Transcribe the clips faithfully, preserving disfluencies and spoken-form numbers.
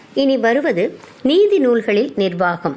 இனி வருவது நீதி நூல்களில் நிர்வாகம்.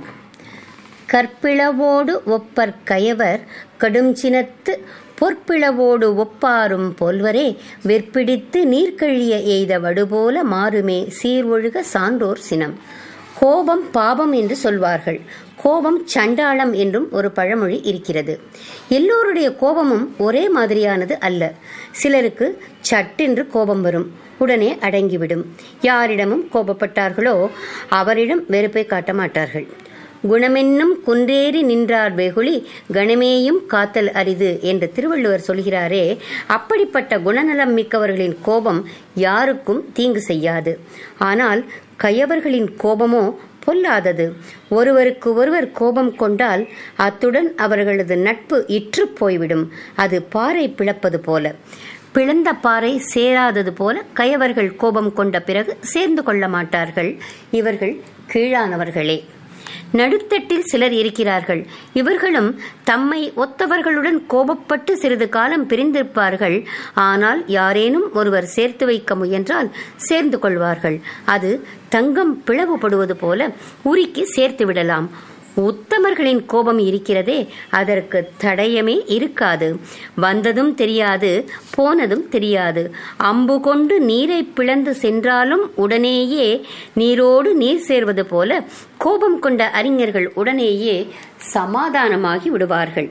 கற்பிளவோடு ஒப்பர் கயவர் கடுஞ்சினத்து பொற்பிளவோடு ஒப்பாரும் போல்வரே வெற்பிடித்து நீர்க்கழிய எய்த வடுபோல மாறுமே சீர்ஒழுக சான்றோர் சினம். கோபம் பாபம் என்று சொல்வார்கள். கோபம் சண்டாளம் என்றும் ஒரு பழமொழி இருக்கிறது. எல்லோருடைய கோபமும் ஒரே மாதிரியானது அல்ல. சிலருக்கு சட்டென்று கோபம் வரும், உடனே அடங்கிவிடும். யாரிடமும் கோபப்பட்டார்களோ அவரிடம் வெறுப்பை காட்ட மாட்டார்கள். குணமென்னும் குன்றேறி நின்றார் வெகுளி கணமேயும் காத்தல் அரிது என்று திருவள்ளுவர் சொல்கிறாரே, அப்படிப்பட்ட குணநலம் மிக்கவர்களின் கோபம் யாருக்கும் தீங்கு செய்யாது. ஆனால் கயவர்களின் கோபமோ பொல்லாதது. ஒருவருக்கு ஒருவர் கோபம் கொண்டால் அத்துடன் அவர்களது நட்பு இற்று போய்விடும். அது பாறை பிளப்பது போல. பிளந்த பாறை சேராதது போல கயவர்கள் கோபம் கொண்ட பிறகு சேர்ந்து கொள்ள மாட்டார்கள். இவர்கள் கீழானவர்களே. நடுத்தட்டில் சிலர் இருக்கிறார்கள். இவர்களும் தம்மை ஒத்தவர்களுடன் கோபப்பட்டு சிறிது காலம் பிரிந்திருப்பார்கள். ஆனால் யாரேனும் ஒருவர் சேர்த்து வைக்க முயன்றால் சேர்ந்து கொள்வார்கள். அது தங்கம் பிளவுபடுவது போல உருக்கி சேர்த்து விடலாம். உத்தமர்களின் கோபம் இருக்கிறதே, அதற்கு தடயமே இருக்காது. வந்ததும் தெரியாது, போனதும் தெரியாது. அம்பு கொண்டு நீரை பிளந்து சென்றாலும் உடனேயே நீரோடு நீர் சேர்வது போல கோபம் கொண்ட அறிஞர்கள் உடனேயே சமாதானமாகி விடுவார்கள்.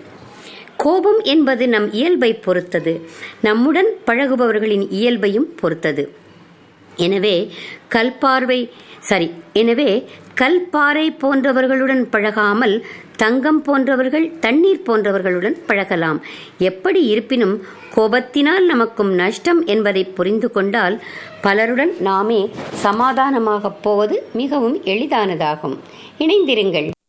கோபம் என்பது நம் இயல்பை பொறுத்தது, நம்முடன் பழகுபவர்களின் இயல்பையும் பொறுத்தது. எனவே கல்பார்வை சரி எனவே கல்பாறை போன்றவர்களுடன் பழகாமல் தங்கம் போன்றவர்கள், தண்ணீர் போன்றவர்களுடன் பழகலாம். எப்படி இருப்பினும் கோபத்தினால் நமக்கும் நஷ்டம் என்பதை புரிந்து கொண்டால் பலருடன் நாமே சமாதானமாக போவது மிகவும் எளிதானதாகும். இணைந்திருங்கள்.